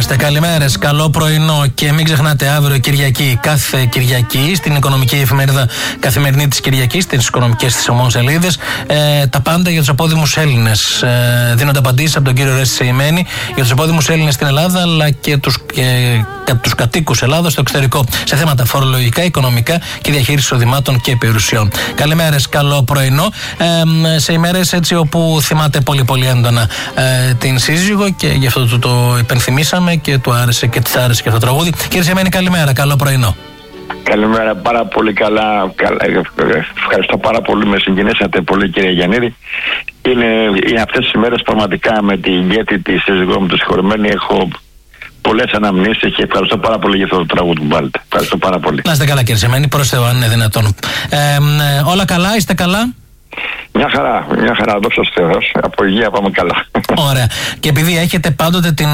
Ορίστε, καλημέρες, καλό πρωινό και μην ξεχνάτε αύριο Κυριακή, κάθε Κυριακή, στην οικονομική εφημερίδα Καθημερινή της Κυριακής, στις οικονομικές της ομόσελίδες, τα πάντα για τους απόδημους Έλληνες. Δίνονται απαντήσεις από τον κύριο Ρέστη Σεϊμένη για τους απόδημους Έλληνες στην Ελλάδα, αλλά και τους κατοίκους Ελλάδας στο εξωτερικό, σε θέματα φορολογικά, οικονομικά και διαχείριση εισοδημάτων και περιουσιών. Καλημέρες, καλό πρωινό. Σε ημέρες έτσι όπου θυμάται πολύ πολύ έντονα την σύζυγο και γι' αυτό το υπενθυμίσαμε και του άρεσε και της άρεσε και αυτό το τραγούδι. Κύριε Σεϊμένη, καλημέρα, καλό πρωινό. Καλημέρα, πάρα πολύ καλά. Ευχαριστώ πάρα πολύ, με συγκινήσατε πολύ, κύριε Γιαννίδη. Είναι αυτές τις ημέρες πραγματικά με τη ηγέτη τη σύζυγό μου, το συγχωρεμένη, έχω πολλές αναμνήσεις και ευχαριστώ πάρα πολύ για αυτό το τραγούδι που βάλετε. Ευχαριστώ πάρα πολύ. Να είστε καλά, κύριε Σεϊμένη, προς Θεού, αν είναι δυνατόν. Όλα καλά, είστε καλά? Μια χαρά, δόξα τω Θεώ. Από υγεία πάμε καλά. Ωραία. Και επειδή έχετε πάντοτε την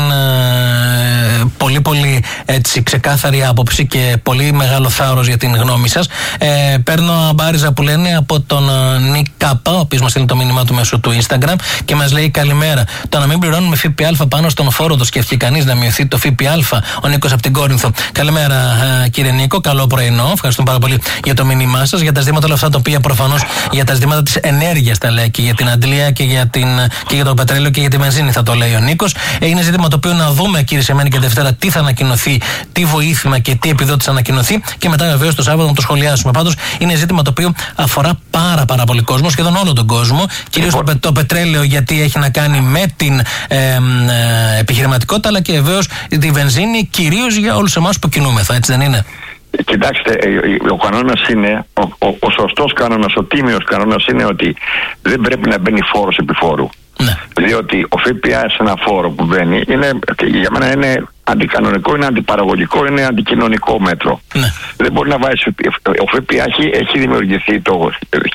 πολύ πολύ έτσι ξεκάθαρη άποψη και πολύ μεγάλο θάρρος για την γνώμη σας, παίρνω αμπάριζα που λένε από τον Νίκ Κάπα, ο οποίος μας στείλει το μήνυμά του μέσω του Instagram και μας λέει καλημέρα. Το να μην πληρώνουμε ΦΠΑ πάνω στον φόρο, το σκέφτηκε κανείς να μειωθεί το ΦΠΑ? Ο Νίκος από την Κόρινθο. Καλημέρα, κύριε Νίκο, καλό πρωινό. Ευχαριστούμε πάρα πολύ για το μήνυμά σας, για τα ζητήματα όλα αυτά τα οποία προφανώς για τα ζητήματα της ενέργειας τα λέει και για την αντλία και για το πετρέλαιο και για τη βενζίνη, θα το λέει ο Νίκος. Είναι ζήτημα το οποίο να δούμε, κύριε Σεϊμένη, και Δευτέρα τι θα ανακοινωθεί, τι βοήθημα και τι επιδότηση θα ανακοινωθεί και μετά βεβαίως το Σάββατο να το σχολιάσουμε. Πάντως είναι ζήτημα το οποίο αφορά πάρα πολύ κόσμο, σχεδόν όλο τον κόσμο. Κυρίως το πετρέλαιο, γιατί έχει να κάνει με την επιχειρηματικότητα, αλλά και βεβαίως τη βενζίνη, κυρίως για όλους εμάς που κινούμεθα, έτσι δεν είναι? Κοιτάξτε, ο κανόνας είναι, ο σωστός κανόνας, ο τίμιος κανόνας είναι ότι δεν πρέπει να μπαίνει φόρος επί φόρου. Ναι. Διότι ο ΦΠΑ σε ένα φόρο που μπαίνει, για μένα είναι αντικανονικό, είναι αντιπαραγωγικό, είναι αντικοινωνικό μέτρο. Ναι. Δεν μπορεί να βάζει. Ο ΦΠΑ έχει δημιουργηθεί το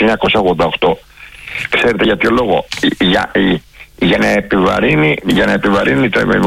1988. Ξέρετε για ποιο λόγο? Για να επιβαρύνει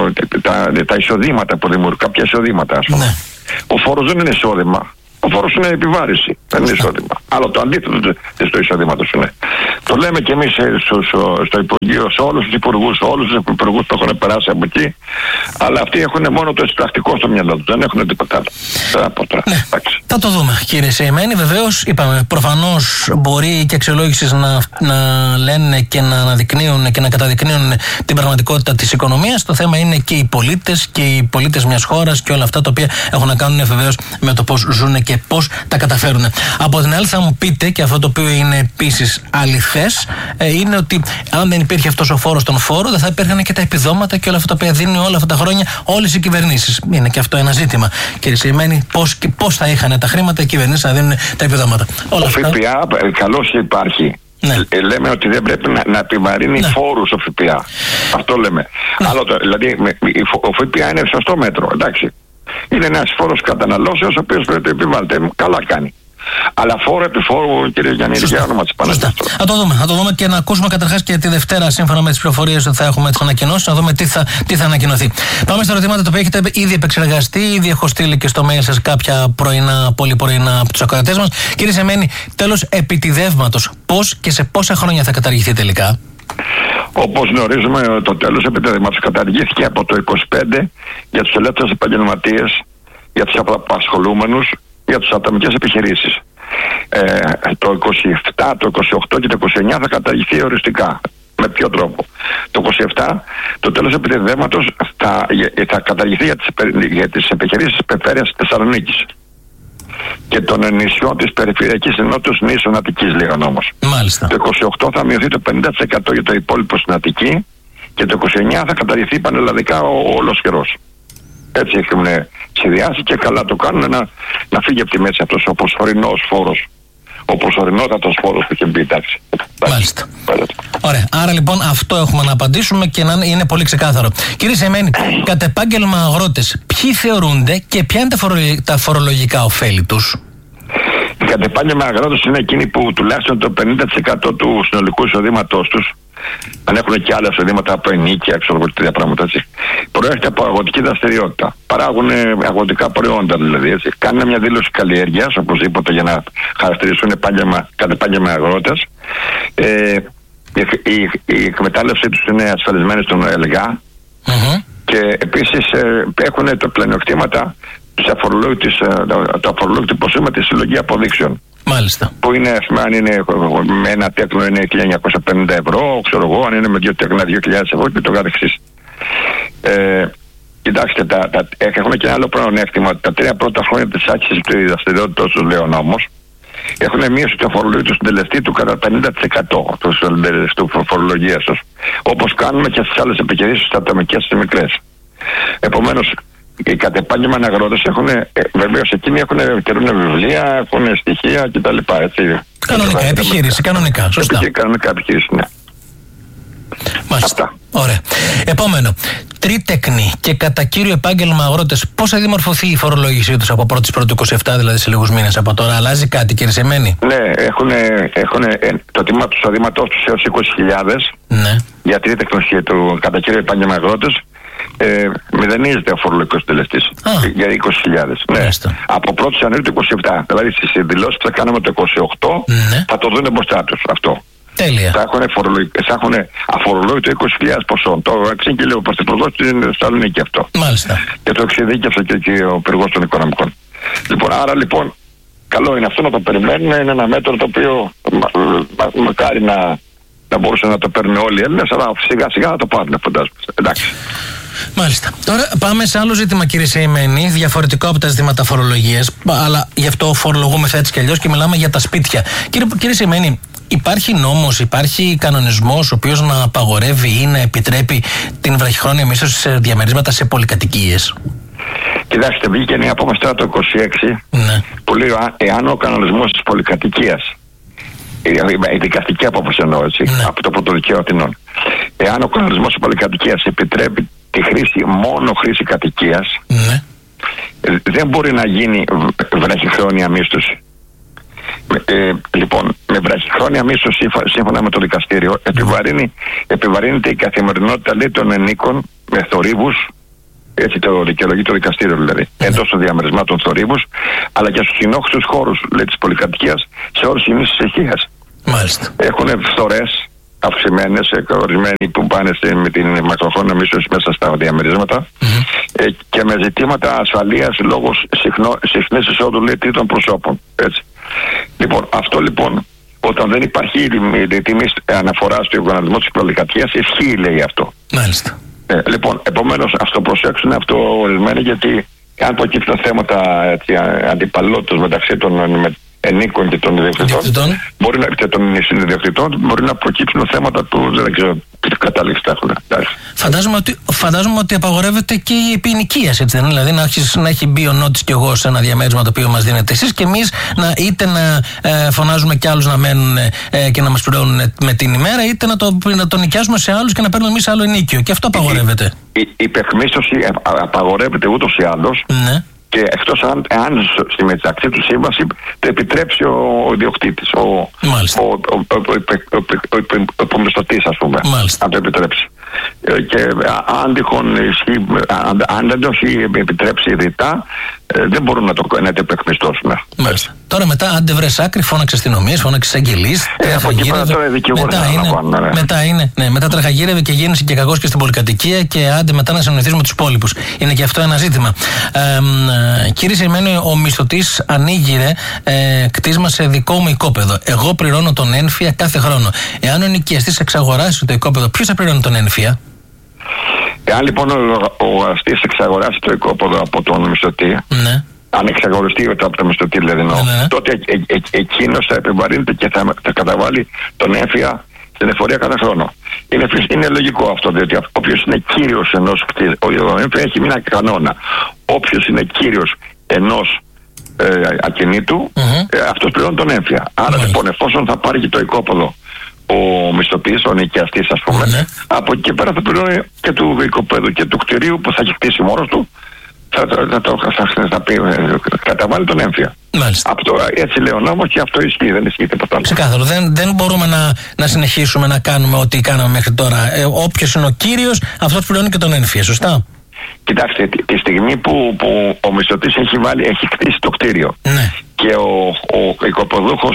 τα εισοδήματα που δημιουργούν, κάποια εισοδήματα, ας πούμε. Ναι. Ο φόρος δεν είναι εισόδημα. Ο φόρος είναι επιβάρηση. Δεν είναι εισόδημα. Αλλά το αντίθετο του εισοδήματος είναι. Το λέμε και εμείς στο Υπουργείο, σε όλους τους υπουργούς που έχουν περάσει από εκεί. Αλλά αυτοί έχουν μόνο το εισπρακτικό στο μυαλό τους. Δεν έχουν τίποτα άλλο. Ναι. Θα το δούμε, κύριε Σεϊμένη. Βεβαίως, είπαμε, προφανώς μπορεί και αξιολόγησεις να λένε και να αναδεικνύουν και να καταδεικνύουν την πραγματικότητα της οικονομίας. Το θέμα είναι και οι πολίτες μιας χώρας και όλα αυτά τα οποία έχουν να κάνουν βεβαίως με το πώς ζουν και πώς τα καταφέρουν. Από την άλλη, θα μου πείτε, και αυτό το οποίο είναι επίσης αληθές, είναι ότι αν δεν υπήρχε αυτός ο φόρος στον φόρο, δεν θα υπήρχαν και τα επιδόματα και όλα αυτά τα οποία δίνουν όλα αυτά τα χρόνια όλες οι κυβερνήσεις. Είναι και αυτό ένα ζήτημα, κύριε Σεϊμένη, πώς θα είχαν τα χρήματα οι κυβερνήσεις να δίνουν τα επιδόματα. Ο ΦΠΑ καλώς υπάρχει. Ναι. Λέμε ότι δεν πρέπει να επιβαρύνει φόρους ο ΦΠΑ. Αυτό λέμε. Ναι. Δηλαδή, ο ΦΠΑ είναι σωστό μέτρο, εντάξει. Είναι ένας φόρος καταναλώσεως ο οποίος πρέπει να επιβάλλεται. Καλά κάνει. Αλλά φόρο επί φόρου, κύριε Γιαννίδη, για όνομα της Παναγίας. Θα το δούμε και να ακούσουμε καταρχάς και τη Δευτέρα, σύμφωνα με τις πληροφορίες ότι θα έχουμε τις ανακοινώσεις, να δούμε τι θα ανακοινωθεί. Πάμε στα ερωτήματα τα οποία έχετε ήδη επεξεργαστεί. Ήδη έχω στείλει και στο mail σας κάποια πολύ πρωινά από τους ακροατές μας. Κύριε Σεϊμένη, τέλος επιτιδεύματος, πώς και σε πόσα χρόνια θα καταργηθεί τελικά? Όπως γνωρίζουμε, το τέλος επιτεδήματος καταργήθηκε από το 25 για τους ελεύθερους επαγγελματίες, για τους απασχολούμενους, για τις ατομικές επιχειρήσεις. Το 27, το 28 και το 29 θα καταργηθεί οριστικά. Με ποιο τρόπο? Το 27 το τέλος επιτεδήματος θα καταργηθεί για τις επιχειρήσεις της περιφέρειας της Θεσσαλονίκης και των νησιών της περιφερειακής ενότητας νήσων Αττικής, λέγαν όμως. Μάλιστα. Το 28 θα μειωθεί το 50% για το υπόλοιπο στην Αττική και το 29 θα καταργηθεί πανελλαδικά ο όλος καιρός. Έτσι έχουν σχεδιάσει και καλά το κάνουν να φύγει από τη μέση αυτός ο προσωρινός φόρος. Ο προσωρινότατος φόρος που είχε μπει, εντάξει. Μάλιστα. Ωραία. Άρα λοιπόν αυτό έχουμε να απαντήσουμε και να είναι πολύ ξεκάθαρο. Κύριε Σεϊμένη, κατ' επάγγελμα αγρότες, ποιοι θεωρούνται και ποια είναι τα φορολογικά ωφέλη τους? Κατ' επάγγελμα αγρότες είναι εκείνοι που τουλάχιστον το 50% του συνολικού εισοδήματός τους, αν έχουν και άλλα εισοδήματα από ενίκεια, ξέρω τέτοια πράγματα έτσι, προέρχεται από αγροτική δραστηριότητα. Παράγουν αγροτικά προϊόντα δηλαδή. Έτσι. Κάνουν μια δήλωση καλλιέργειας, οπωσδήποτε, για να χαρακτηριστούν κατ' επάγγελμα αγρότες. Η εκμετάλλευσή τους είναι ασφαλισμένη στον ΕΛΓΑ. Και επίσης έχουν τα πλεονεκτήματα το αφορολόγητο ποσό με τη συλλογή αποδείξεων. Μάλιστα. Που είναι, αν είναι με ένα τέκνο είναι 1.950 ευρώ, ξέρω εγώ, αν είναι με δύο τέκνα 2.000 ευρώ και το καθεξής. Κοιτάξτε, έχουν και ένα άλλο πλεονέκτημα. Τα 3 πρώτα χρόνια της άσκησης της δραστηριότητας τους, λέει ο νόμος, έχουν μείωση του αφορολόγητου συντελεστή του κατά 50% του φορολογίας τους. Όπως κάνουμε και στις άλλες επιχειρήσεις, στις ατομικές και μικρές. Επομένως, οι κατ' επάγγελμα αγρότες έχουν, βεβαίως εκείνοι κερνούν βιβλία, έχουν στοιχεία κτλ. Κανονικά, επιχείρηση, κανονικά. Σωστά. Κανονικά επιχείρηση, ναι. Μάλιστα. Αυτά. Ωραία. Επόμενο. Τρίτεκνοι και κατά κύριο επάγγελμα αγρότες, πώς θα δημορφωθεί η φορολόγησή τους από 1η 27, δηλαδή σε λίγους μήνες από τώρα? Αλλάζει κάτι, κύριε Σεμένη? Ναι, έχουν το τιμά του εισοδήματός τους έως 20.000. Ναι. Για τρίτεκνους και το κατά κύριο επάγγελμα αγρότες. Μηδενίζεται ο φορολογικός συντελεστής για 20.000. Ναι. Από 1η Ιανουαρίου του 27. Δηλαδή στις δηλώσεις που θα κάναμε το 28, ναι, θα το δουν μπροστά τους αυτό. Τέλεια. Θα έχουν αφορολόγητο 20.000 ποσό. Το εξήγηλε ο Πρωθυπουργός στην Θεσσαλονίκη αυτό. Μάλιστα. Και το εξειδίκευσε και ο Υπουργός των Οικονομικών. Λοιπόν, άρα λοιπόν, καλό είναι αυτό να το περιμένουμε. Είναι ένα μέτρο το οποίο μακάρι να μπορούσαν να το παίρνουν όλοι οι Έλληνες, αλλά σιγά σιγά να το πάρουν, φαντάζομαι. Εντάξει. Μάλιστα. Τώρα πάμε σε άλλο ζήτημα, κύριε Σεημένη, διαφορετικό από τα ζητήματα φορολογίας, αλλά γι' αυτό φορολογούμεθα έτσι κι αλλιώς και μιλάμε για τα σπίτια. Κύριε Σεημένη, υπάρχει νόμος, υπάρχει κανονισμός ο οποίος να απαγορεύει ή να επιτρέπει την βραχυχρόνια μίσθωση σε διαμερίσματα σε πολυκατοικίες? Κοιτάξτε, βγήκε μια απόφαση τώρα το 26, ναι, που λέει εάν ο κανονισμός της πολυκατοικίας, η δικαστική απόφαση εννοώ, έτσι, ναι, από το Πρωτοδικείο Αθηνών, εάν ο κανονισμός της πολυκατοικίας επιτρέπει τη χρήση, μόνο χρήση κατοικίας, ναι, δεν μπορεί να γίνει βραχυχρόνια μίσθωση. Λοιπόν, με βραχυχρόνια μίσθωση, σύμφωνα με το δικαστήριο, επιβαρύνεται η καθημερινότητα, λέει, των ενίκων με θορύβους, έτσι το δικαιολογεί το δικαστήριο δηλαδή, εντός των διαμερισμάτων θορύβους, αλλά και στους συνόχιστους χώρους, λέει, της πολυκατοικίας, σε όρους κοινής ησυχίας. Μάλιστα. Έχουν φθορές αυξημένες, ορισμένοι που πάνε με την μακροχρόνια μίσθωση μέσα στα διαμερίσματα, και με ζητήματα ασφαλείας λόγω συχνής εισόδου, λέει, τρίτων προσώπων. Έτσι. Λοιπόν, αυτό λοιπόν, όταν δεν υπάρχει η τιμή αναφορά στο οργανισμό της πολυκατοικίας, ισχύει, λέει, αυτό. Μάλιστα. Λοιπόν, επομένως, ας το προσέξουν αυτό ορισμένοι, γιατί αν προκύψουν θέματα αντιπαλότητας μεταξύ των ενίκων και των ιδιοκτητών, μπορεί να προκύψουν θέματα που δεν ξέρω τι κατάληξη θα έχουν. Φαντάζομαι ότι απαγορεύεται και η επινοικίαση, έτσι δεν είναι? Δηλαδή να έχει μπει ο νότης και εγώ σε ένα διαμέρισμα το οποίο μας δίνετε εσείς και εμείς είτε να φωνάζουμε κι άλλους να μένουν και να μας πληρώνουν με την ημέρα, είτε να το νοικιάσουμε σε άλλους και να παίρνουμε εμείς άλλο ενίκιο. Και αυτό απαγορεύεται. Η υπεκμίσθωση απαγορεύεται ούτως ή άλλως. Ναι. Και εκτός αν στη μεταξύ του σύμβαση το επιτρέψει ο ιδιοκτήτης, ο υπομισθωτής, ας πούμε, αν το επιτρέψει. Και αν τυχόν αν δεν το έχει επιτρέψει ρητά, δεν μπορούν να το επεκμισθώσουν. Μάλιστα. Τώρα μετά, άντε βρες άκρη, φώναξε αστυνομίες, φώναξε εισαγγελείς. Μετά τραχαγύρευε και γίνεσαι και κακός και στην πολυκατοικία και άντε μετά να συνοηθείς με τους υπόλοιπους. Είναι και αυτό ένα ζήτημα. Κύριε Σεημένη, ο μισθωτής ανοίγειρε κτίσμα σε δικό μου οικόπεδο. Εγώ πληρώνω τον ένφια κάθε χρόνο. Εάν ο νοικιαστής εξαγοράσει το οικόπεδο, ποιος θα πληρώνει τον ένφια? Εάν λοιπόν ο αστής εξαγοράσει το οικόπεδο από τον μισθωτή, ναι, αν εξαγοριστεί από το μισθωτή, δηλαδή, τότε εκείνος θα επιβαρύνεται και θα καταβάλει τον έμφυα στην εφορία κάθε χρόνο. Είναι λογικό αυτό, διότι όποιος είναι κύριος ενός κτίσματος, ο έμφυα έχει μια κανόνα. Όποιος είναι κύριος ενός ακινήτου, αυτός πληρώνει τον έμφυα. Άρα λοιπόν, εφόσον θα πάρει και το οικόπεδο ο μισθωτής, ο νοικιαστής, ας πούμε, από εκεί και πέρα θα πληρώνει και του οικοπαίδου και του κτηρίου που θα έχει χτίσει μόνος του, θα καταβάλει τον έμφυα. Αυτό, έτσι λέει ο νόμος, και αυτό ισχύει, δεν ισχύει τίποτα άλλο. Ξεκάθαρο. Δεν μπορούμε να συνεχίσουμε να κάνουμε ό,τι κάναμε μέχρι τώρα. Όποιος είναι ο κύριος, αυτός πληρώνει και τον έμφυα, σωστά? Κοιτάξτε, τη στιγμή που ο μισθωτής έχει χτίσει το κτίριο, ναι, και ο οικοποδούχος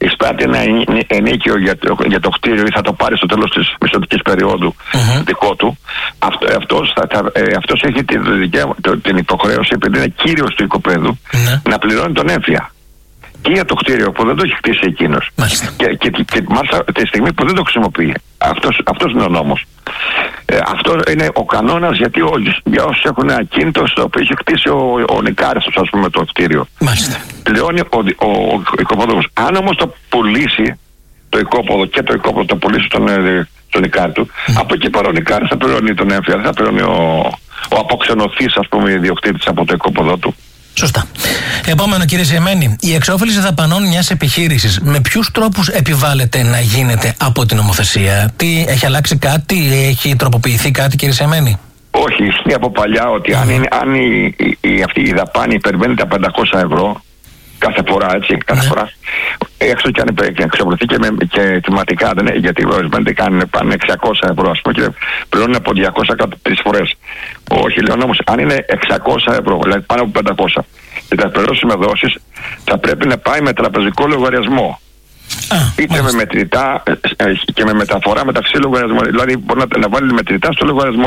εισπράττει ένα ενίκιο για το κτίριο ή θα το πάρει στο τέλος της μισθωτικής περίοδου δικό του, αυτός έχει την υποχρέωση, επειδή είναι κύριος του οικοπαίδου, να πληρώνει τον έμφυα. Και για το κτίριο που δεν το έχει χτίσει εκείνος. Και μάλιστα τη στιγμή που δεν το χρησιμοποιεί. Αυτός είναι ο νόμος. Αυτό είναι ο κανόνας για όσους έχουν ένα ακίνητο στο οποίο έχει χτίσει ο νοικάριος, ας πούμε, το κτίριο. Μάλιστα. Πληρώνει ο οικοποδός. Αν όμως το πουλήσει το οικόποδο και το οικόποδο το πουλήσει στον νοικάρι του, από εκεί πέρα ο νοικάριος θα πληρώνει τον έμφυα, δεν θα πληρώνει ο αποξενωθής, ας πούμε, ιδιοκτήτης από το οικόποδο του. Σωστά. Επόμενο, κύριε Σιεμένη, η εξόφληση δαπανών μιας επιχείρησης με ποιους τρόπους επιβάλλεται να γίνεται από την νομοθεσία? Τι έχει αλλάξει κάτι, έχει τροποποιηθεί κάτι, κύριε Σιεμένη? Όχι, ισχύει από παλιά ότι αν αυτή η δαπάνη υπερβαίνει τα 500 ευρώ κάθε φορά, έτσι, κάθε φορά, έξω και αν εξοπλιστεί και θεματικά, γιατί ορισμένοι πάνε 600 ευρώ, ας πούμε, και πληρώνουν από 200 κάτω 3 φορές. Όχι, λέω όμως, αν είναι 600 ευρώ, δηλαδή πάνω από 500, και τα πληρώσει με δόσεις, θα πρέπει να πάει με τραπεζικό λογαριασμό. Είτε με μετρητά και με μεταφορά μεταξύ λογαριασμών. Δηλαδή, μπορεί να βάλει μετρητά στο λογαριασμό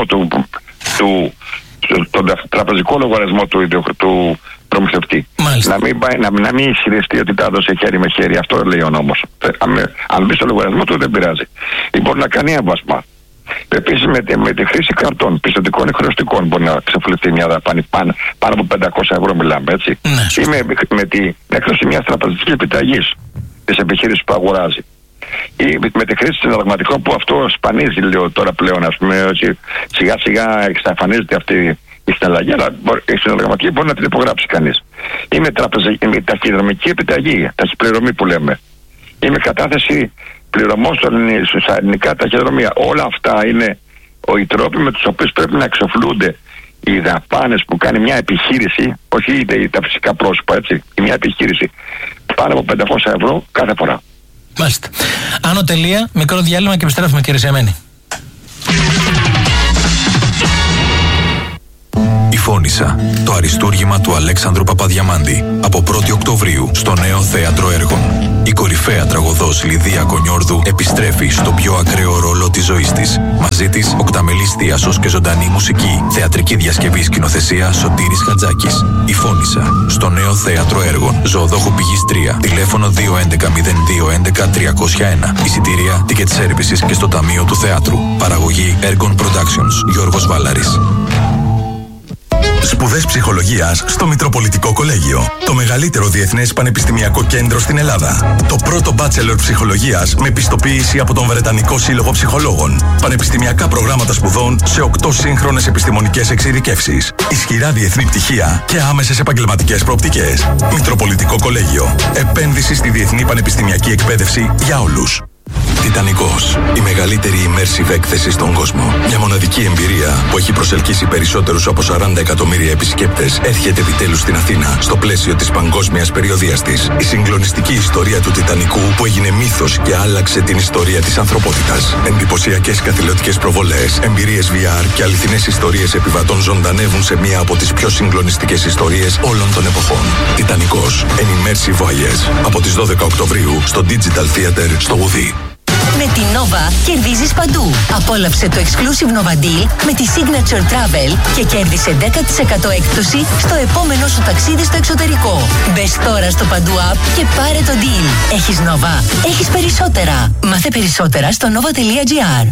τον τραπεζικό λογαριασμό του προμηθευτή. Να μην ισχυριστεί ότι τα έδωσε χέρι με χέρι. Αυτό λέει ο νόμος. Αν μπει στο λογαριασμό του δεν πειράζει. Ή μπορεί να κάνει έμβασμα. Επίσης με τη χρήση καρτών, πιστωτικών ή χρεωστικών μπορεί να ξεφληθεί μια δαπάνη πάνω από 500 ευρώ, μιλάμε, έτσι. Ή με την έκδοση μιας τραπεζικής επιταγής της επιχείρησης που αγοράζει. Ή με τη χρήση συναλλαγματικών, που αυτό σπανίζει, λέω τώρα πλέον, ας πούμε, ότι σιγά σιγά εξαφανίζεται αυτή η συναλλαγή, αλλά η συναλλαγματική μπορεί να την υπογράψει κανείς. Ή με ταχυδρομική επιταγή, ταχυπληρωμή που λέμε. Ή με κατάθεση πληρωμών στα ελληνικά ταχυδρομεία. Όλα αυτά είναι οι τρόποι με τους οποίους πρέπει να εξοφλούνται οι δαπάνες που κάνει μια επιχείρηση, όχι τα φυσικά πρόσωπα, έτσι, μια επιχείρηση πάνω από 500 ευρώ κάθε φορά. Μάλιστα. Άνω τελεία, μικρό διάλειμμα και επιστρέφουμε, κύριε Σιεμένη. Η Φώνισσα, το αριστούργημα του Αλέξανδρου Παπαδιαμάντη, από 1η Οκτωβρίου στο νέο θέατρο έργων. Η κορυφαία τραγωδός Λιδία Κονιόρδου επιστρέφει στο πιο ακραίο ρόλο της ζωής της. Μαζί της οκταμελής θίασος και ζωντανή μουσική. Θεατρική διασκευή, σκηνοθεσία Σωτήρης Χατζάκης. Η Φώνισσα, στο νέο θέατρο έργων. Ζωοδόχου Πηγής 3. Τηλέφωνο 211-0211-301. Εισιτήρια, ticket services και στο Ταμείο του Θεάτρου. Παραγωγή Ergon Productions. Γιώργος Βάλαρης. Σπουδές ψυχολογίας στο Μητροπολιτικό Κολέγιο. Το μεγαλύτερο διεθνές πανεπιστημιακό κέντρο στην Ελλάδα. Το πρώτο bachelor ψυχολογίας με πιστοποίηση από τον Βρετανικό Σύλλογο Ψυχολόγων. Πανεπιστημιακά προγράμματα σπουδών σε 8 σύγχρονες επιστημονικές εξειδικεύσεις. Ισχυρά διεθνή πτυχία και άμεσες επαγγελματικές προοπτικές. Μητροπολιτικό Κολέγιο. Επένδυση στη διεθνή πανεπιστημιακή εκπαίδευση για όλους. Τιτανικός, η μεγαλύτερη immersive έκθεση στον κόσμο. Μια μοναδική εμπειρία που έχει προσελκύσει περισσότερους από 40 εκατομμύρια επισκέπτες έρχεται επιτέλους στην Αθήνα στο πλαίσιο της παγκόσμιας περιοδείας της. Η συγκλονιστική ιστορία του Τιτανικού που έγινε μύθος και άλλαξε την ιστορία της ανθρωπότητας. Εντυπωσιακές καθηλωτικές προβολές, εμπειρίες VR και αληθινές ιστορίες επιβατών ζωντανεύουν σε μία από τις πιο συγκλονιστικές ιστορίες όλων των εποχών. Τιτανικός, an immersive voyage. Από τις 12 Οκτωβρίου στο Digital Theater στο Ουδί. Με την Nova κερδίζεις παντού. Απόλαυσε το exclusive Nova Deal με τη Signature Travel και κέρδισε 10% έκπτωση στο επόμενο σου ταξίδι στο εξωτερικό. Μπες τώρα στο Παντού App και πάρε το deal. Έχεις Nova, έχεις περισσότερα. Μάθε περισσότερα στο nova.gr.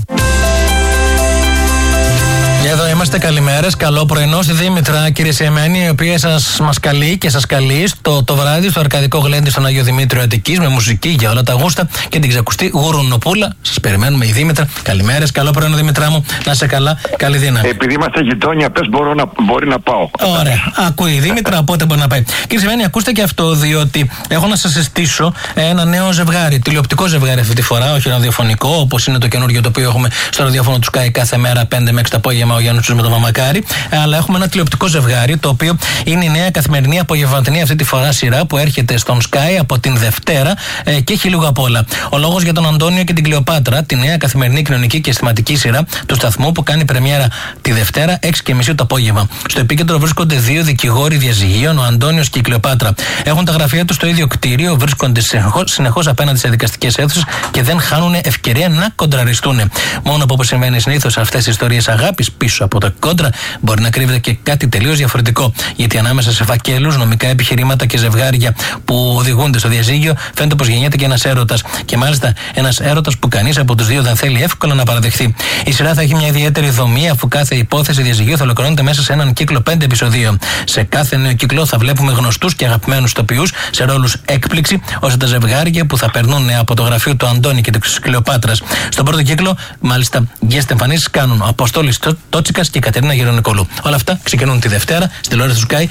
Εδώ είμαστε, καλημέρες, καλό πρωινό στη Δήμητρα, κύριε Σιεμένη, η οποία μας καλεί και σας καλεί το βράδυ στο Αρκαδικό Γλέντι στον Άγιο Δημήτριο Αττικής με μουσική για όλα τα γούστα και την ξακουστή Γουρουνοπούλα. Σας περιμένουμε, η Δήμητρα. Καλημέρες, καλό πρωινό, Δήμητρά μου, να είσαι καλά, καλή δύναμη. Επειδή είμαστε γειτόνια, πες μπορεί να πάω. Ωραία, ακούει η Δήμητρα, οπότε μπορεί να πάει. Κύριε Σιεμένη, ακούστε και αυτό, διότι έχω να σας συστήσω ένα νέο ζευγάρι, τηλεοπτικό ζευγάρι αυτή τη φορά, όχι ραδιοφωνικό, όπως είναι το καινούργιο το οποίο έχουμε στο ραδιόφωνο του Sky κάθε μέρα 5 με 6 το απόγευμα ο Γιάννης με τον Μαμακάρη. Αλλά έχουμε ένα τηλεοπτικό ζευγάρι, το οποίο είναι η νέα καθημερινή απογευματινή αυτή τη φορά σειρά που έρχεται στον Sky από την Δευτέρα και έχει λίγο απ' όλα. Ο λόγος για τον Αντώνιο και την Κλεοπάτρα, τη νέα καθημερινή κοινωνική και αισθηματική σειρά του σταθμού που κάνει πρεμιέρα τη Δευτέρα 6:30 το απόγευμα. Στο επίκεντρο βρίσκονται δύο δικηγόροι διαζυγίων, ο Αντώνιος και η Κλεοπάτρα. Έχουν τα γραφεία τους στο ίδιο κτίριο, βρίσκονται συνεχώς απέναντι σε δικαστικές αίθουσες και δεν χάνουν ευκαιρία να κοντραριστούν. Μόνο που, όπως συμβαίνει συνήθως σε αυτές τις ιστορίες αγάπης, πίσω από τα κόντρα μπορεί να κρύβεται και κάτι τελείως διαφορετικό. Γιατί ανάμεσα σε φακέλους, νομικά επιχειρήματα και ζευγάρια που οδηγούνται στο διαζύγιο, φαίνεται πως γεννιέται και ένας έρωτας. Και μάλιστα ένας έρωτας που κανείς από τους δύο δεν θέλει εύκολα να παραδεχθεί. Η σειρά θα έχει μια ιδιαίτερη δομή, αφού κάθε υπόθεση διαζυγίου θα ολοκληρώνεται μέσα σε έναν κύκλο 5 επεισοδίων. Σε κάθε νέο κύκλο θα βλέπουμε γνωστούς και αγαπημένους ηθοποιούς σε ρόλους έκπληξη, ώστε τα ζευγάρια που θα περνούν από το γραφείο του Αντώνη και της Κλεοπάτρας. Στον πρώτο κύκλο, μάλιστα, guest εμφανίσεις κάνουν ο Αποστόλης Τότσικας και η Κατερίνα Γερονικολού. Όλα αυτά ξεκινούν τη Δευτέρα στη τηλεόραση του Sky.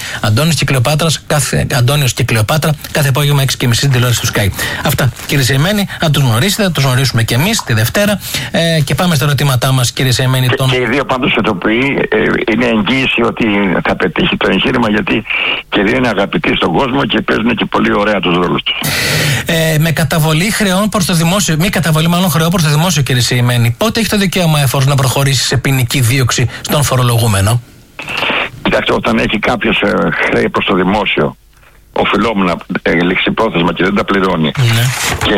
Αντώνιος και Κλεοπάτρα, κάθε απόγευμα 6:30 στην τηλεόραση του Sky. Αυτά, κύριε Σεϊμένη, να τους γνωρίσετε, να τους γνωρίσουμε και εμείς τη Δευτέρα. Και πάμε στα ερωτήματά μας, κύριε Σεϊμένη. Και οι δύο πάντως ηθοποιοί είναι εγγύηση ότι θα πετύχει το εγχείρημα, γιατί και οι δύο είναι αγαπητοί στον κόσμο και παίζουν και πολύ ωραία τους ρόλους τους. Με καταβολή χρεών προς το δημόσιο, μη καταβολή μάλλον χρεών προς το δημόσιο, κύριε Σεϊμένη, πότε έχει το δικαίωμα εφόσον να προχωρήσει σε ποινική δίωξη στον φορολογούμενο? Κοιτάξτε, όταν έχει κάποιος χρέη προς το δημόσιο, οφειλόμενα ληξιπρόθεσμα και δεν τα πληρώνει, και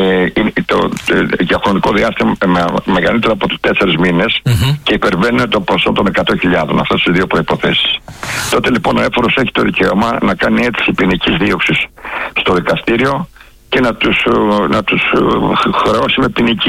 για χρονικό διάστημα μεγαλύτερο από τους 4 μήνες και υπερβαίνει το ποσό των 100.000, αυτές τις δύο προϋποθέσεις, τότε λοιπόν ο έφορος έχει το δικαίωμα να κάνει αίτηση ποινικής δίωξης στο δικαστήριο και να τους χρεώσει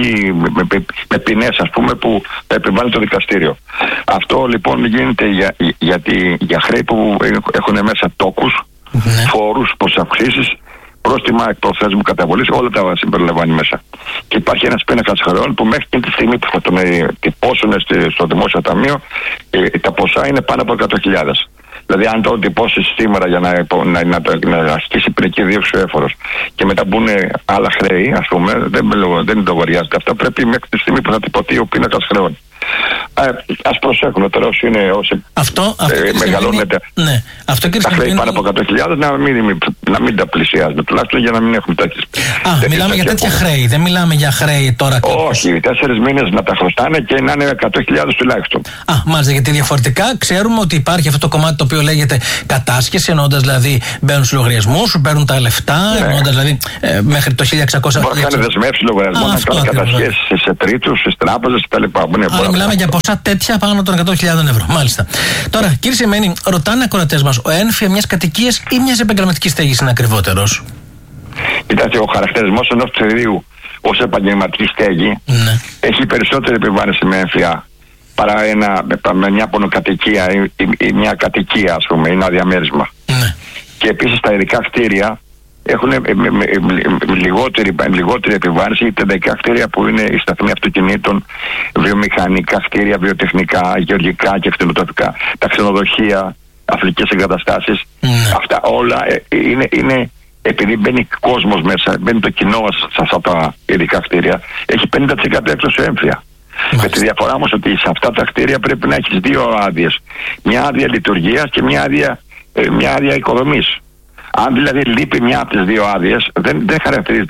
με ποινές, ας πούμε, που θα επιβάλλει το δικαστήριο. Αυτό λοιπόν γίνεται για χρέη που έχουν μέσα τόκους, φόρους, προσαυξήσεις, πρόστιμα εκπροθέσμου καταβολής, όλα τα συμπεριλαμβάνει μέσα. Και υπάρχει ένας πίνακας χρεών που μέχρι και τη στιγμή που θα τον τυπώσουν στο δημόσιο ταμείο, τα ποσά είναι πάνω από 100.000. Δηλαδή, αν το τυπώσει σήμερα για να ασκήσει ποινική δίωξη ο έφορος και μετά μπουν άλλα χρέη, ας πούμε, δεν λογαριάζεται. Αυτά πρέπει μέχρι τη στιγμή που θα τυπωθεί ο πίνακας χρεών. Ας προσέχουν τώρα όσοι μεγαλώνεται. Ναι, αυτό τα χρέη πάνω από 100.000 να μην τα πλησιάζουν, τουλάχιστον για να μην έχουμε τέτοιες. Μιλάμε για τέτοια χρέη, δεν μιλάμε για χρέη τώρα. Όχι, 4 μήνες να τα χρωστάνε και να είναι 100.000 τουλάχιστον. Μάλιστα, γιατί διαφορετικά ξέρουμε ότι υπάρχει αυτό το κομμάτι το οποίο λέγεται κατάσχεση, εννοώντας δηλαδή μπαίνουν στους λογαριασμούς, σου παίρνουν τα λεφτά, εννοώντας δηλαδή μέχρι το 1.600. Μπορεί να κάνει δεσμεύσεις λογαριασμών, να κάνει κατασχέσεις σε τρίτους, στις τράπεζες κτλ. Μιλάμε για ποσά τέτοια πάνω των 100.000 ευρώ. Μάλιστα. Τώρα, κύριε Σεϊμένη, ρωτάνε οι ακροατές μας, ο ένφια μιας κατοικίας ή μιας επαγγελματικής στέγης είναι ακριβότερος? Κοιτάξτε, ο χαρακτηρισμός ενός κτηρίου ως επαγγελματική στέγη έχει περισσότερη επιβάρυνση με ένφια παρά με μια πονοκατοικία ή μια κατοικία, ας πούμε, ή ένα διαμέρισμα. Και επίσης τα ειδικά κτίρια έχουν λιγότερη επιβάρυνση, τα ειδικά κτίρια που είναι οι σταθμοί αυτοκινήτων, βιομηχανικά κτίρια, βιοτεχνικά, γεωργικά και κτηνοτροφικά, τα ξενοδοχεία, αθλητικές εγκαταστάσεις. Αυτά όλα είναι, επειδή μπαίνει κόσμος μέσα, μπαίνει το κοινό σε αυτά τα ειδικά κτίρια, έχει 50% έκπτωση έμφυα. Με τη διαφορά όμως ότι σε αυτά τα κτίρια πρέπει να έχεις 2 άδειες. Μια άδεια λειτουργίας και μια άδεια οικοδομής. Αν δηλαδή λείπει μια από τις 2 άδειες, δεν χαρακτηρίζεται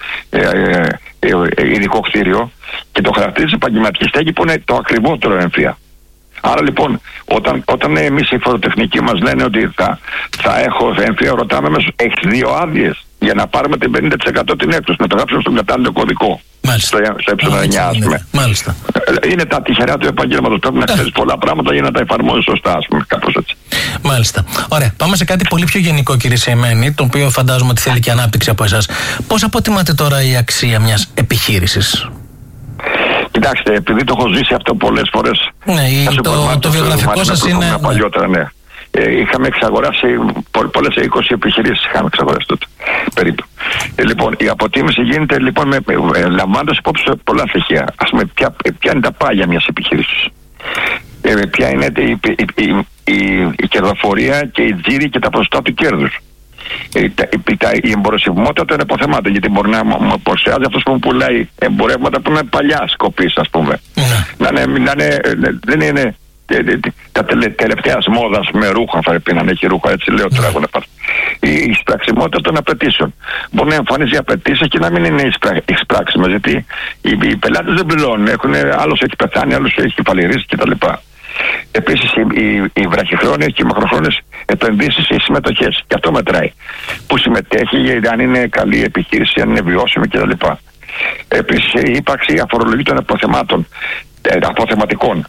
ειδικό κτίριο και το χαρακτηρίζει επαγγελματική στέγη που είναι το ακριβότερο έμφυα. Άρα λοιπόν, όταν εμείς οι φοροτεχνικοί μας λένε ότι θα έχω έμφυα, ρωτάμε αμέσως, έχεις 2 άδειες για να πάρουμε την 50% την έκπτωση, να το γράψουμε στον κατάλληλο κωδικό. Στο ε9, ας πούμε. Μάλιστα. Είναι τα τυχερά του επαγγέλματος. Πρέπει να ξέρεις πολλά πράγματα για να τα εφαρμόζεις σωστά, ας πούμε, κάπως έτσι. Μάλιστα. Ωραία. Πάμε σε κάτι πολύ πιο γενικό, κύριε Σεϊμένη, το οποίο φαντάζομαι ότι θέλει και ανάπτυξη από εσάς. Πώς αποτιμάτε τώρα η αξία μιας επιχείρησης? Κοιτάξτε, επειδή το έχω ζήσει αυτό πολλές φορές. Το βιογραφικό σας είναι. Παλιότερα, ναι. Είχαμε εξαγοράσει πολλές 20 επιχειρήσεις είχαμε εξαγοράσει τότε περίπου. Λοιπόν, η αποτίμηση γίνεται λοιπόν λαμβάνοντας υπόψη πολλά στοιχεία. Ας πούμε, ποια είναι τα πάγια μιας επιχείρησης, ποια είναι η κερδοφορία και η τζίρη και τα ποσοστά του κέρδους. Η εμπορευματικότητα είναι αποθεμάτων, γιατί μπορεί να παρουσιάζει αυτός που πουλάει εμπορεύματα που είναι παλιά σκοπής, ας πούμε. Δεν είναι τα τελευταία μόδα με ρούχα, πρέπει να έχει ρούχα, έτσι λέω τώρα. Η εισπραξιμότητα των απαιτήσεων. Μπορεί να εμφανίζει απαιτήσεις και να μην είναι εισπράξιμες, γιατί οι πελάτες δεν πληρώνουν. Άλλος έχει πεθάνει, άλλος έχει κεφαλαιρίσει κτλ. Επίσης, οι βραχυχρόνιες και οι μακροχρόνιες επενδύσεις ή συμμετοχές. Και αυτό μετράει. Που συμμετέχει, αν είναι καλή επιχείρηση, αν είναι βιώσιμη κτλ. Επίσης, η ύπαρξη αφορολογή των αποθεματικών.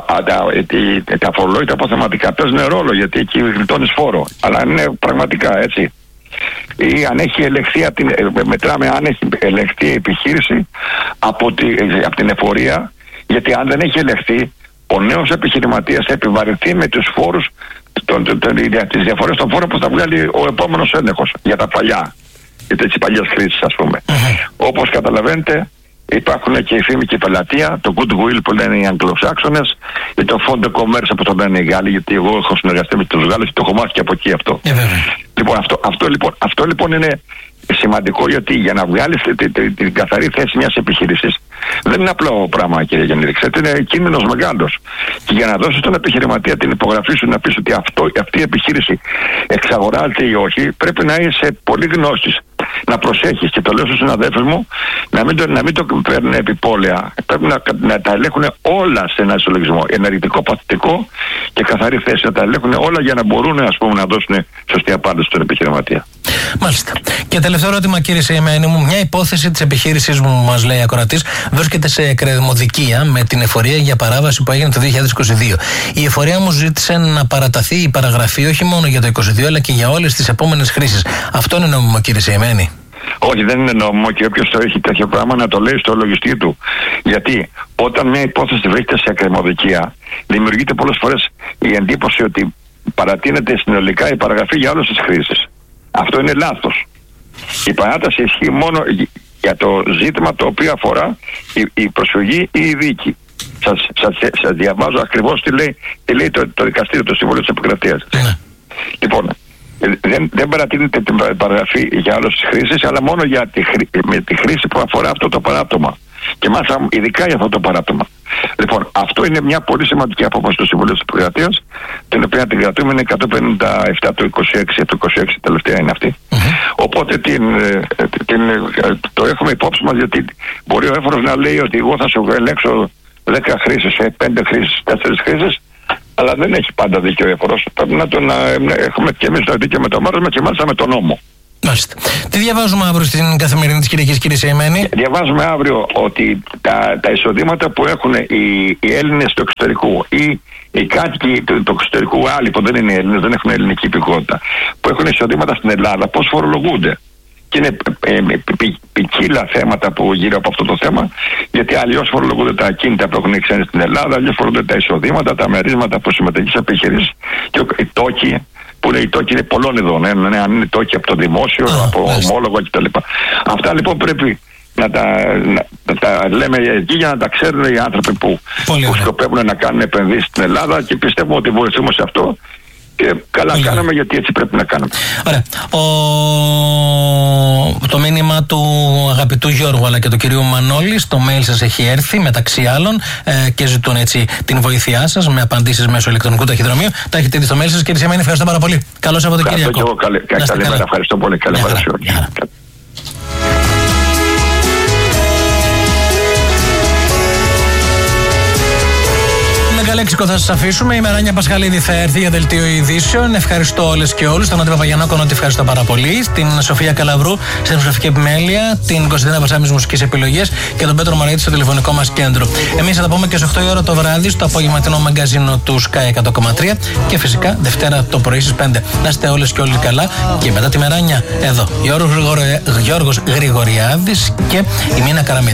Τα αφορολόγητα αποθεματικά παίζουν ρόλο, γιατί εκεί γλιτώνεις φόρο. Αλλά αν είναι πραγματικά έτσι. Ή αν έχει ελεγχθεί, μετράμε αν έχει ελεγχθεί η επιχείρηση από την εφορία, γιατί αν δεν έχει ελεγχθεί, ο νέος επιχειρηματίας θα επιβαρυνθεί με τους φόρους, τις διαφορές των φόρων που θα βγάλει ο επόμενος έλεγχος για τα παλιά, για τις παλιές χρήσεις, ας πούμε. Όπως καταλαβαίνετε, υπάρχουν και η φήμη και η πελατεία, το goodwill που λένε οι Αγγλοσάξονες, και το fond de commerce που το λένε οι Γάλλοι, γιατί εγώ έχω συνεργαστεί με τους Γάλλους και το έχω μάθει και από εκεί αυτό. Λοιπόν, αυτό λοιπόν είναι σημαντικό, γιατί για να βγάλεις την καθαρή θέση μιας επιχείρησης δεν είναι απλό πράγμα, κύριε Γιάννη. Ξέρετε, είναι κίνδυνος μεγάλος. Και για να δώσεις τον επιχειρηματία την υπογραφή σου να πεις ότι αυτή η επιχείρηση εξαγοράζεται ή όχι, πρέπει να είσαι πολύ γνώστης. Να προσέχεις, και το λέω στους συναδέλφους μου, να μην το παίρνουν επιπόλαια. Πρέπει να τα ελέγχουν όλα σε ένα ισολογισμό. Ενεργητικό, παθητικό και καθαρή θέση. Να τα ελέγχουν όλα για να μπορούν, ας πούμε, να δώσουν σωστή απάντηση στον επιχειρηματία. Μάλιστα. Και τελευταίο ερώτημα, κύριε Σεϊμένη μου. Μια υπόθεση της επιχείρησης μου, μας λέει ακροατής, βρίσκεται σε εκκρεμωδικία με την εφορία για παράβαση που έγινε το 2022. Η εφορία μου ζήτησε να παραταθεί η παραγραφή όχι μόνο για το 2022, αλλά και για όλες τις επόμενες χρήσεις. Αυτό είναι νόμιμο, κύριε Σεϊμένη? Όχι, δεν είναι νόμιμο, και όποιος το έχει τέτοιο πράγμα να το λέει στο λογιστή του. Γιατί όταν μια υπόθεση βρίσκεται σε εκκρεμωδικία, δημιουργείται πολλές φορές η εντύπωση ότι παρατείνεται συνολικά η παραγραφή για όλες τις χρήσεις. Αυτό είναι λάθος. Η παράταση ισχύει μόνο για το ζήτημα το οποίο αφορά η προσφυγή ή η δίκη. Σας διαβάζω ακριβώς τι λέει το δικαστήριο, το Συμβούλιο της Επικρατείας. Λοιπόν, δεν παρατείνεται την παραγραφή για όλες τις χρήσεις, αλλά μόνο με τη χρήση που αφορά αυτό το παράπτωμα. Και μάλιστα ειδικά για αυτό το παράπτωμα. Λοιπόν, αυτό είναι μια πολύ σημαντική απόφαση του Συμβουλίου της Επικρατείας, την οποία την κρατούμε, είναι 157 το 26, το 26 τελευταία είναι αυτή. Οπότε το έχουμε υπόψη μας, γιατί μπορεί ο έφορος να λέει ότι εγώ θα σου ελέγξω 10 χρήσεις, 5 χρήσεις, 4 χρήσεις, αλλά δεν έχει πάντα δίκιο ο έφορος. Πρέπει να έχουμε και εμείς το δίκιο με το μέρος μας και μάλιστα με τον νόμο. Μάλιστα. Τι διαβάζουμε αύριο στην καθημερινή της Κυριακής, κύριε Σεϊμένη? Διαβάζουμε αύριο ότι τα εισοδήματα που έχουν οι Έλληνες του εξωτερικού ή οι κάτοικοι του εξωτερικού, άλλοι που δεν είναι Έλληνες, δεν έχουν ελληνική υπηκότητα, που έχουν εισοδήματα στην Ελλάδα, πώς φορολογούνται. Και είναι ποικίλα θέματα που γύρω από αυτό το θέμα, γιατί αλλιώς φορολογούνται τα ακίνητα που έχουν ξένοι στην Ελλάδα, αλλιώς φορολογούνται τα εισοδήματα, τα μερίσματα που συμμετέχει σε επιχειρήσεις, και οι τόκοι, που είναι οι τόκοι είναι πολλών ειδών. Αν είναι τόκοι από το δημόσιο, από ομόλογα κτλ. Αυτά λοιπόν πρέπει να τα λέμε εκεί, για να τα ξέρουν οι άνθρωποι που σκοπεύουν να κάνουν επενδύσεις στην Ελλάδα, και πιστεύουμε ότι βοηθούμε σε αυτό. Και καλά κάναμε, γιατί έτσι πρέπει να κάνουμε. Ωραία. Το μήνυμα του αγαπητού Γιώργου αλλά και του κυρίου Μανώλη στο mail σας έχει έρθει, μεταξύ άλλων, και ζητούν έτσι την βοήθειά σας με απαντήσεις μέσω ηλεκτρονικού ταχυδρομείου. Τα έχετε ήδη στο mail σας, κύριε Σεϊμένη. Ευχαριστώ πάρα πολύ. Καλό Σαββατοκύριακο. Καλημέρα, ευχαριστώ πολύ. Καλημέρα σε όλους. Λέξικο θα σας αφήσουμε. Η Μεράνια Πασχαλίδη θα έρθει για δελτίο ειδήσεων. Ευχαριστώ όλες και όλους. Τον Νότι Παπαγιαννάκο, Νότι, ευχαριστώ πάρα πολύ. Την Σοφία Καλαβρού στην δημοσιογραφική επιμέλεια. Την Κωνσταντίνα Βασάμις μουσικές επιλογές. Και τον Πέτρο Μαραήτη στο τηλεφωνικό μας κέντρο. Εμείς θα τα πούμε και στις 8 η ώρα το βράδυ στο απογευματινό μαγκαζίνο του Sky 100,3. Και φυσικά Δευτέρα το πρωί στις 5. Να είστε όλες και όλοι καλά. Και μετά τη Μεράνια εδώ Γιώργος Γρηγοριάδης και η Μίνα Καραμίδη.